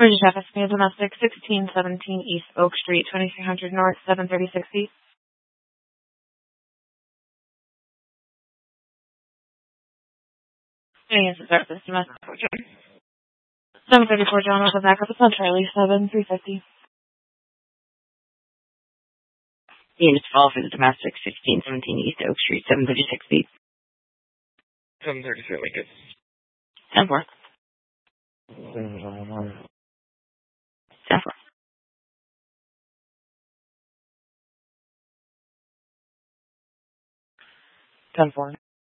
British FSP Domestic, 1617 East Oak Street, 2300 North, 736 East. Yes, service domestic for John. 734 John with a backup. It's on Charlie, 7350. Unit 12 for the domestic, 1617 East Oak Street, 736 feet. 733 Lincoln. 10-4. 10-4. 10-4.